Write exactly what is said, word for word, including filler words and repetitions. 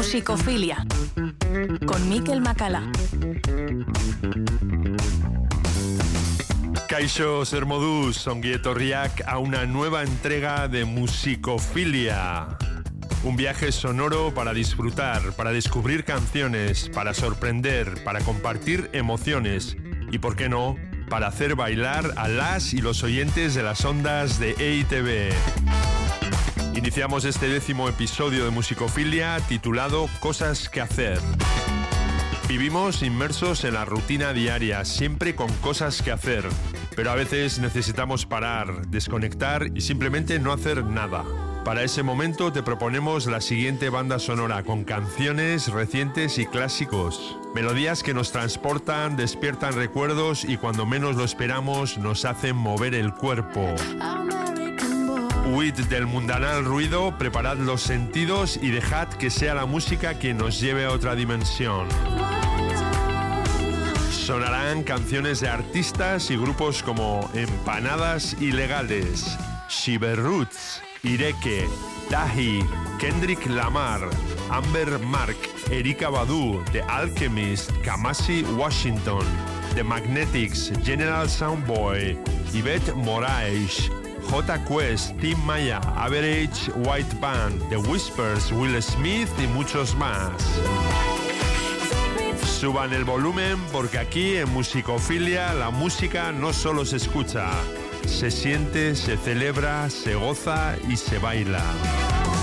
Musicofilia con Mikel Macala. Kaixo zer moduz, ongi etorriak a una nueva entrega de Musicofilia. Un viaje sonoro para disfrutar, para descubrir canciones, para sorprender, para compartir emociones y, por qué no, para hacer bailar a las y los oyentes de las ondas de E I T V. Iniciamos este décimo episodio de Musicofilia titulado Cosas que hacer. Vivimos inmersos en la rutina diaria, siempre con cosas que hacer, pero a veces necesitamos parar, desconectar y simplemente no hacer nada. Para ese momento te proponemos la siguiente banda sonora con canciones recientes y clásicos. Melodías que nos transportan, despiertan recuerdos y cuando menos lo esperamos nos hacen mover el cuerpo. Huid del mundanal ruido, preparad los sentidos y dejad que sea la música quien nos lleve a otra dimensión. Sonarán canciones de artistas y grupos como Empanadas Ilegales, Shiver Roots, Ireke, Tahi, Kendrick Lamar, Amber Mark, Erykah Badu, The Alchemist, Kamasi Washington, The Magnetics, General Soundboy, Yvette Moraes, J Quest, Tim Maya, Average White Band, The Whispers, Will Smith y muchos más. Suban el volumen porque aquí en Musicofilia la música no solo se escucha, se siente, se celebra, se goza y se baila.